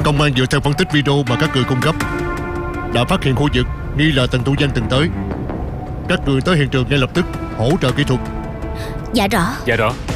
Công an dựa theo phân tích video mà các người cung cấp đã phát hiện khu vực nghi là Tần Thủ Danh từng tới. Các người tới hiện trường ngay lập tức hỗ trợ kỹ thuật. Dạ rõ. Dạ rõ.